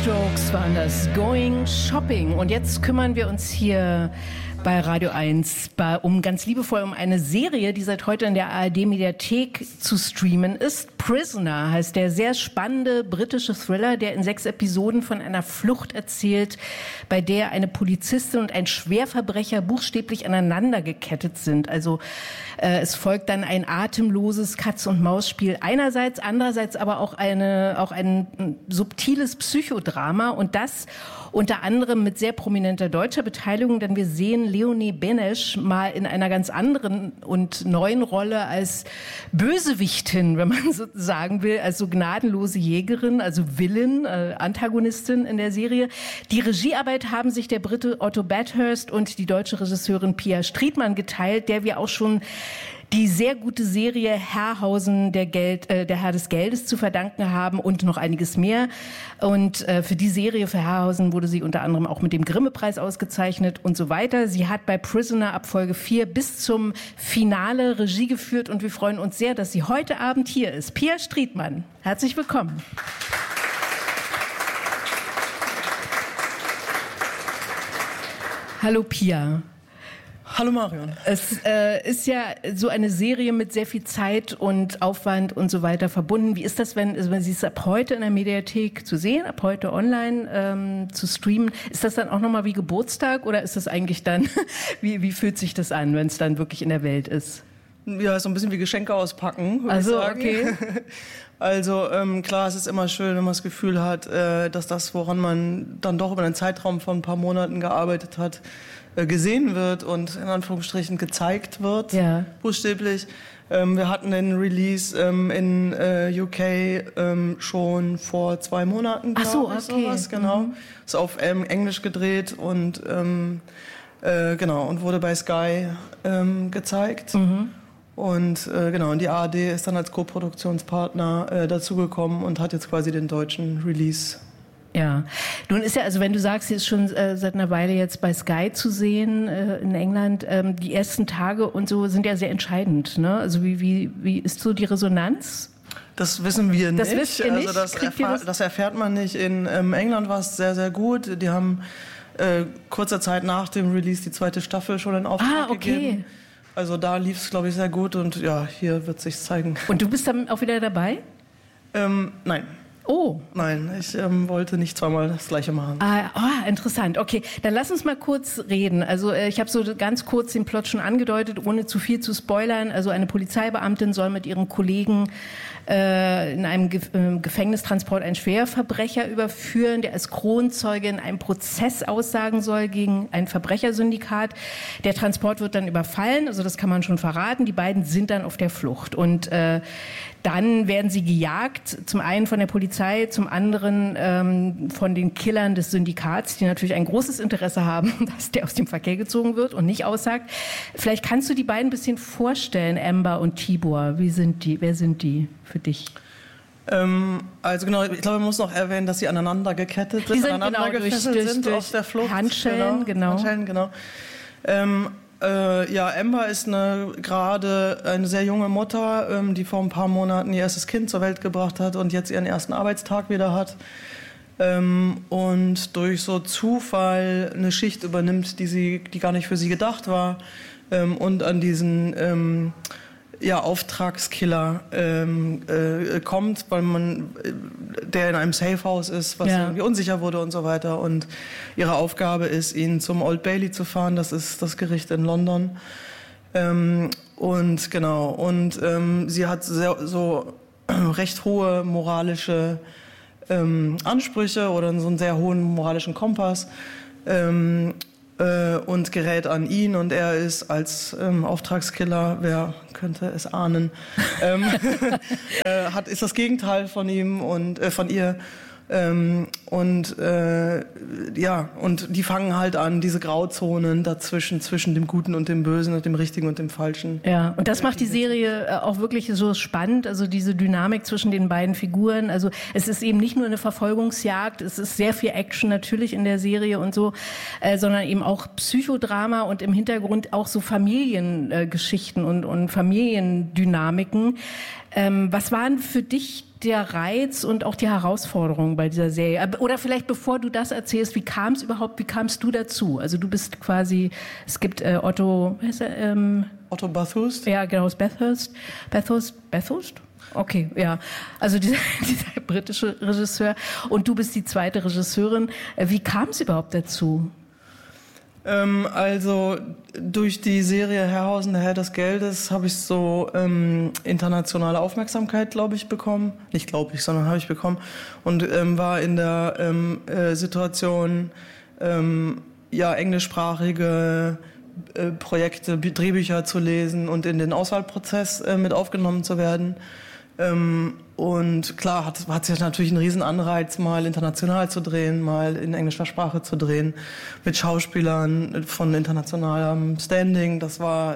Strokes waren das, Going Shopping. Und jetzt kümmern wir uns hier bei Radio 1 ganz liebevoll um eine Serie, die seit heute in der ARD-Mediathek zu streamen ist. Prisoner heißt der sehr spannende britische Thriller, der in 6 Episoden von einer Flucht erzählt, bei der eine Polizistin und ein Schwerverbrecher buchstäblich aneinander gekettet sind. Also es folgt dann ein atemloses Katz-und-Maus-Spiel einerseits, andererseits aber auch ein subtiles Psychodrama, und das unter anderem mit sehr prominenter deutscher Beteiligung, denn wir sehen Leonie Benesch mal in einer ganz anderen und neuen Rolle als Bösewichtin, wenn man so sagen will, als so gnadenlose Jägerin, also Villain, Antagonistin in der Serie. Die Regiearbeit haben sich der Brite Otto Bathurst und die deutsche Regisseurin Pia Striedmann geteilt, der wir auch schon die sehr gute Serie Herrhausen, der Herr des Geldes zu verdanken haben und noch einiges mehr. Und für die Serie, für Herrhausen, wurde sie unter anderem auch mit dem Grimme-Preis ausgezeichnet und so weiter. Sie hat bei Prisoner ab Folge 4 bis zum Finale Regie geführt, und wir freuen uns sehr, dass sie heute Abend hier ist. Pia Striedmann, herzlich willkommen. Hallo Pia. Hallo Marion. Es ist ja so eine Serie mit sehr viel Zeit und Aufwand und so weiter verbunden. Wie ist das, wenn Sie es ab heute in der Mediathek zu sehen, ab heute online zu streamen? Ist das dann auch nochmal wie Geburtstag, oder ist das eigentlich dann, wie fühlt sich das an, wenn es dann wirklich in der Welt ist? Ja, so ein bisschen wie Geschenke auspacken, würde ich sagen. Okay. Also klar, es ist immer schön, wenn man das Gefühl hat, dass das, woran man dann doch über einen Zeitraum von ein paar Monaten gearbeitet hat, gesehen wird und in Anführungsstrichen gezeigt wird, ja. Buchstäblich. Wir hatten den Release in UK schon vor 2 Monaten, glaube ich, sowas, genau. Mhm. Ist auf Englisch gedreht und genau, und wurde bei Sky gezeigt. Mhm. Und und die ARD ist dann als Co-Produktionspartner dazugekommen und hat jetzt quasi den deutschen Release. Ja, nun ist ja, also wenn du sagst, sie ist schon seit einer Weile jetzt bei Sky zu sehen in England, die ersten Tage und so sind ja sehr entscheidend, ne? Also wie ist so die Resonanz? Das wissen wir nicht. Das wisst ihr nicht? Also das erfährt man nicht. In England war es sehr, sehr gut. Die haben kurzer Zeit nach dem Release die 2. Staffel schon in Auftrag gegeben. Also da lief es, glaube ich, sehr gut, und ja, hier wird sich's zeigen. Und du bist dann auch wieder dabei? Nein. Oh. Nein, ich wollte nicht zweimal das Gleiche machen. Interessant. Okay, dann lass uns mal kurz reden. Also ich habe so ganz kurz den Plot schon angedeutet, ohne zu viel zu spoilern. Also eine Polizeibeamtin soll mit ihren Kollegen in einem Gefängnistransport einen Schwerverbrecher überführen, der als Kronzeuge in einem Prozess aussagen soll gegen ein Verbrechersyndikat. Der Transport wird dann überfallen, also das kann man schon verraten. Die beiden sind dann auf der Flucht, und dann werden sie gejagt, zum einen von der Polizei, zum anderen von den Killern des Syndikats, die natürlich ein großes Interesse haben, dass der aus dem Verkehr gezogen wird und nicht aussagt. Vielleicht kannst du die beiden ein bisschen vorstellen, Amber und Tibor. Wer sind die für dich? Also genau, ich glaube, man muss noch erwähnen, dass sie aneinander gekettet sind, aneinander gefesselt sind auf der Flucht. Handschellen, genau. Amber ist gerade eine sehr junge Mutter, die vor ein paar Monaten ihr erstes Kind zur Welt gebracht hat und jetzt ihren ersten Arbeitstag wieder hat. Und durch so Zufall eine Schicht übernimmt, die gar nicht für sie gedacht war, und an diesen Auftragskiller kommt, weil der in einem Safehouse ist, was irgendwie unsicher wurde und so weiter. Und ihre Aufgabe ist, ihn zum Old Bailey zu fahren. Das ist das Gericht in London. Sie hat so recht hohe moralische Ansprüche oder so einen sehr hohen moralischen Kompass. Und gerät an ihn, und er ist als Auftragskiller, wer könnte es ahnen, ist das Gegenteil von ihm und von ihr. Und die fangen halt an, diese Grauzonen dazwischen, zwischen dem Guten und dem Bösen und dem Richtigen und dem Falschen. Ja, und das macht die Serie auch wirklich so spannend, also diese Dynamik zwischen den beiden Figuren. Also es ist eben nicht nur eine Verfolgungsjagd, es ist sehr viel Action natürlich in der Serie und so, sondern eben auch Psychodrama und im Hintergrund auch so Familiengeschichten und Familiendynamiken. Was waren für dich der Reiz und auch die Herausforderung bei dieser Serie? Oder vielleicht bevor du das erzählst, wie kamst du dazu? Also du bist quasi, es gibt Otto, wie heißt er? Otto Bathurst? Ja, genau, aus Bathurst. Bathurst? Okay, ja. Also dieser britische Regisseur. Und du bist die zweite Regisseurin. Wie kam es überhaupt dazu? Also durch die Serie Herrhausen, der Herr des Geldes, habe ich so internationale Aufmerksamkeit, glaube ich, bekommen. Nicht glaube ich, sondern habe ich bekommen. Und war in der Situation, englischsprachige Projekte, Drehbücher zu lesen und in den Auswahlprozess mit aufgenommen zu werden. Und klar hat sich natürlich einen riesen Anreiz, mal international zu drehen, mal in englischer Sprache zu drehen, mit Schauspielern von internationalem Standing. Das war,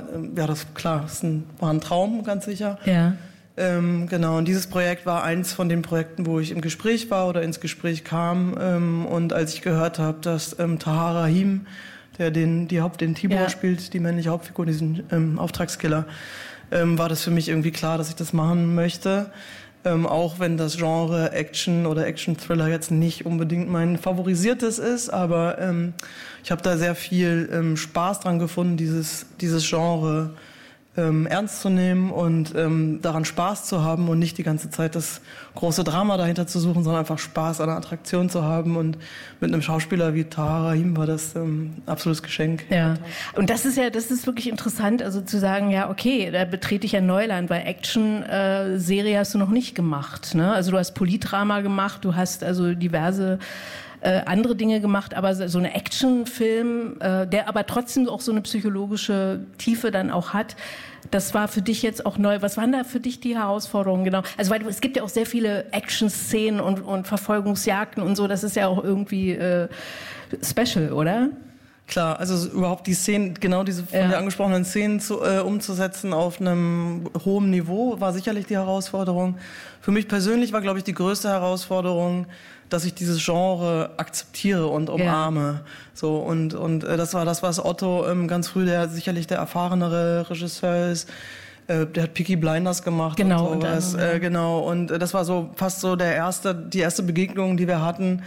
war ein Traum, ganz sicher. Ja. Genau, und dieses Projekt war eins von den Projekten, wo ich im Gespräch war oder ins Gespräch kam. Und als ich gehört habe, dass Tahar Rahim, der den Tibor spielt, die männliche Hauptfigur, diesen Auftragskiller, war das für mich irgendwie klar, dass ich das machen möchte. Auch wenn das Genre Action oder Action-Thriller jetzt nicht unbedingt mein favorisiertes ist, aber ich habe da sehr viel Spaß dran gefunden, dieses Genre ernst zu nehmen und daran Spaß zu haben und nicht die ganze Zeit das große Drama dahinter zu suchen, sondern einfach Spaß an der Attraktion zu haben. Und mit einem Schauspieler wie Tahar Rahim war das ein absolutes Geschenk. Ja, und das ist wirklich interessant, also zu sagen, ja, okay, da betrete ich ja Neuland, weil Action-Serie hast du noch nicht gemacht, ne? Also du hast Politdrama gemacht, du hast also diverse andere Dinge gemacht, aber so eine Actionfilm, der aber trotzdem auch so eine psychologische Tiefe dann auch hat, das war für dich jetzt auch neu. Was waren da für dich die Herausforderungen genau? Also weil es gibt ja auch sehr viele Action-Szenen und Verfolgungsjagden und so, das ist ja auch irgendwie special, oder? Klar, also überhaupt die Szenen, genau diese von dir angesprochenen Szenen umzusetzen auf einem hohen Niveau, war sicherlich die Herausforderung. Für mich persönlich war, glaube ich, die größte Herausforderung, dass ich dieses Genre akzeptiere und umarme. Ja. So, und das war das, was Otto ganz früh, der sicherlich der erfahrenere Regisseur ist, der hat Peaky Blinders gemacht. Genau, und sowas. Genau. Und das war so fast so die erste Begegnung, die wir hatten.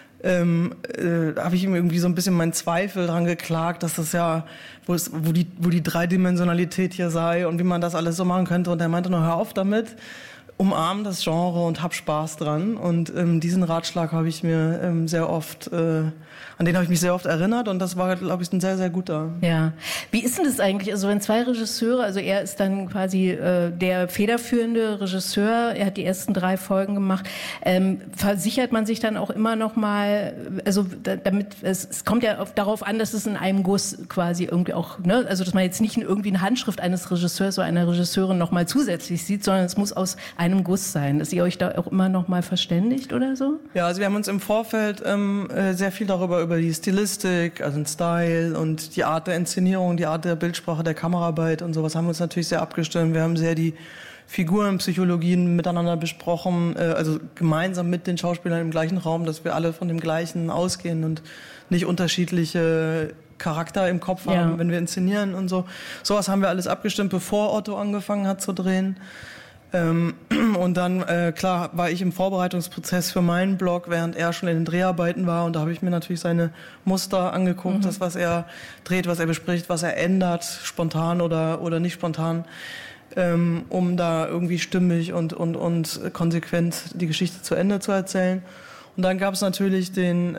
Habe ich ihm irgendwie so ein bisschen meinen Zweifel dran geklagt, dass das ja, wo die Dreidimensionalität hier sei und wie man das alles so machen könnte. Und er meinte nur, hör auf damit, umarm das Genre und hab Spaß dran. Und diesen Ratschlag habe ich mir an den habe ich mich sehr oft erinnert und das war, glaube ich, ein sehr, sehr guter. Ja. Wie ist denn das eigentlich? Also wenn zwei Regisseure, also er ist dann quasi der federführende Regisseur, er hat die ersten 3 Folgen gemacht, versichert man sich dann auch immer noch mal, also damit, es kommt ja darauf an, dass es in einem Guss quasi irgendwie auch, ne, also dass man jetzt nicht irgendwie eine Handschrift eines Regisseurs oder einer Regisseurin noch mal zusätzlich sieht, sondern es muss aus einem Guss sein, dass ihr euch da auch immer noch mal verständigt oder so? Ja, also wir haben uns im Vorfeld sehr viel über die Stilistik, also den Style und die Art der Inszenierung, die Art der Bildsprache, der Kameraarbeit und sowas haben wir uns natürlich sehr abgestimmt. Wir haben sehr die Figurenpsychologien miteinander besprochen, also gemeinsam mit den Schauspielern im gleichen Raum, dass wir alle von dem Gleichen ausgehen und nicht unterschiedliche Charakter im Kopf haben, wenn wir inszenieren und so. Sowas haben wir alles abgestimmt, bevor Otto angefangen hat zu drehen. Und dann, klar, war ich im Vorbereitungsprozess für meinen Blog, während er schon in den Dreharbeiten war. Und da habe ich mir natürlich seine Muster angeguckt, das, was er dreht, was er bespricht, was er ändert, spontan oder nicht spontan, um da irgendwie stimmig und konsequent die Geschichte zu Ende zu erzählen. Und dann gab es natürlich den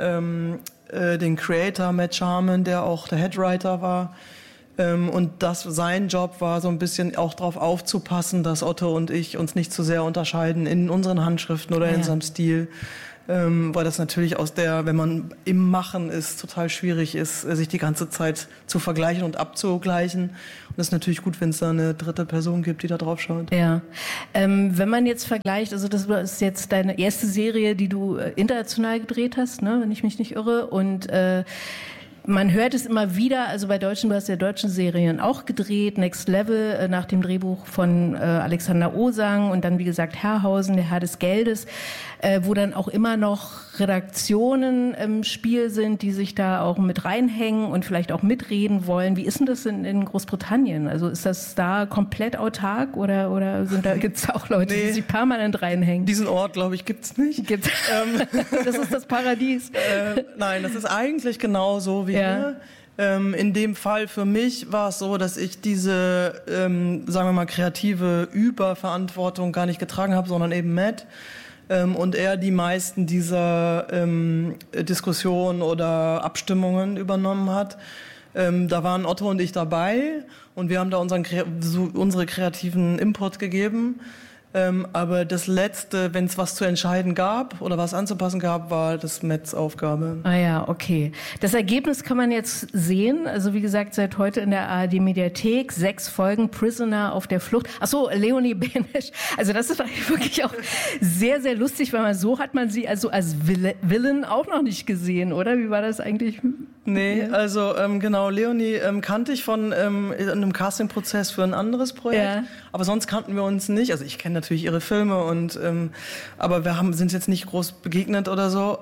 Creator Matt Sharman, der auch der Headwriter war. Und sein Job war so ein bisschen auch darauf aufzupassen, dass Otto und ich uns nicht zu sehr unterscheiden in unseren Handschriften oder in unserem Stil, weil das natürlich wenn man im Machen ist, total schwierig ist, sich die ganze Zeit zu vergleichen und abzugleichen. Und es ist natürlich gut, wenn es da eine dritte Person gibt, die da drauf schaut. Ja, wenn man jetzt vergleicht, also das ist jetzt deine erste Serie, die du international gedreht hast, ne, wenn ich mich nicht irre, und Man hört es immer wieder, also du hast ja deutschen Serien auch gedreht, Next Level nach dem Drehbuch von Alexander Osang und dann wie gesagt Herrhausen, der Herr des Geldes, wo dann auch immer noch Redaktionen im Spiel sind, die sich da auch mit reinhängen und vielleicht auch mitreden wollen. Wie ist denn das in Großbritannien? Also ist das da komplett autark oder gibt es auch Leute, die sich permanent reinhängen? Diesen Ort, glaube ich, gibt's nicht. Das ist das Paradies. Nein, das ist eigentlich genauso wie hier. In dem Fall für mich war es so, dass ich diese, sagen wir mal, kreative Überverantwortung gar nicht getragen habe, sondern eben Matt. Und er die meisten dieser Diskussionen oder Abstimmungen übernommen hat. Da waren Otto und ich dabei und wir haben da unsere kreativen Input gegeben. Aber das Letzte, wenn es was zu entscheiden gab oder was anzupassen gab, war das Metts Aufgabe. Ah ja, okay. Das Ergebnis kann man jetzt sehen. Also wie gesagt, seit heute in der ARD-Mediathek 6 Folgen Prisoner auf der Flucht. Ach so, Leonie Benesch. Also das ist wirklich auch sehr, sehr lustig, weil so hat man sie also als Villain auch noch nicht gesehen, oder? Wie war das eigentlich? Nee, also genau, Leonie kannte ich von einem Castingprozess für ein anderes Projekt, aber sonst kannten wir uns nicht. Also ich kenne natürlich ihre Filme aber wir sind jetzt nicht groß begegnet oder so.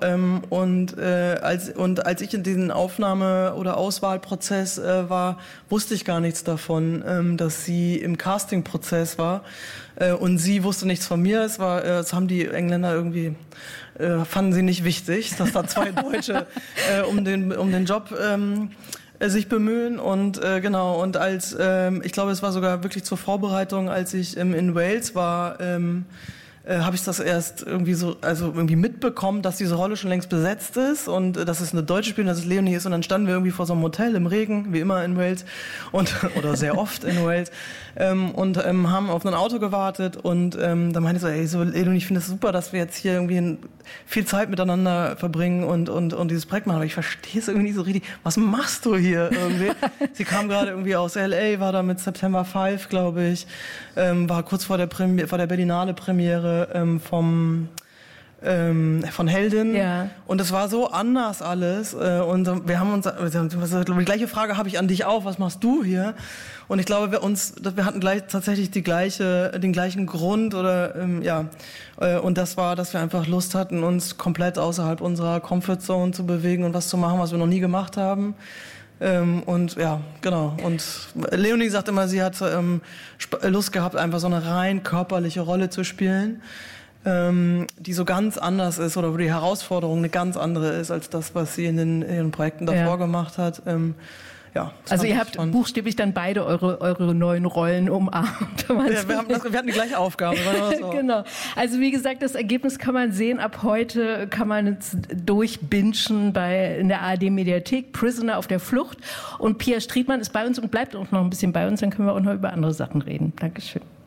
Als ich in diesem Aufnahme- oder Auswahlprozess war, wusste ich gar nichts davon, dass sie im Castingprozess war. Und sie wusste nichts von mir. Das haben die Engländer irgendwie fanden sie nicht wichtig, dass da 2 Deutsche um den Job sich bemühen und genau. Und ich glaube, es war sogar wirklich zur Vorbereitung, als ich in Wales war, habe ich das erst irgendwie mitbekommen, dass diese Rolle schon längst besetzt ist und dass es eine deutsche Spielerin, dass es Leonie ist. Und dann standen wir irgendwie vor so einem Hotel im Regen, wie immer in Wales oder sehr oft in Wales haben auf ein Auto gewartet und dann meinte ich so, Leonie, ich finde es super, dass wir jetzt hier irgendwie viel Zeit miteinander verbringen und dieses Projekt machen. Aber ich verstehe es irgendwie nicht so richtig. Was machst du hier irgendwie? Sie kam gerade irgendwie aus LA, war da mit September 5, glaube ich, war kurz vor der Berlinale Premiere von Heldin und es war so anders alles und wir haben die gleiche Frage habe ich an dich auch, was machst du hier? Und ich glaube, wir hatten tatsächlich den gleichen Grund und das war, dass wir einfach Lust hatten, uns komplett außerhalb unserer Comfortzone zu bewegen und was zu machen, was wir noch nie gemacht haben. Und ja, genau. Und Leonie sagt immer, sie hat Lust gehabt, einfach so eine rein körperliche Rolle zu spielen, die so ganz anders ist oder wo die Herausforderung eine ganz andere ist als das, was sie in ihren Projekten davor gemacht hat. Also ihr habt buchstäblich dann beide eure neuen Rollen umarmt. Ja, wir hatten die gleiche Aufgabe. So. Genau. Also wie gesagt, das Ergebnis kann man sehen. Ab heute kann man jetzt durchbingen in der ARD-Mediathek, Prisoner auf der Flucht. Und Pia Striedmann ist bei uns und bleibt auch noch ein bisschen bei uns. Dann können wir auch noch über andere Sachen reden. Dankeschön.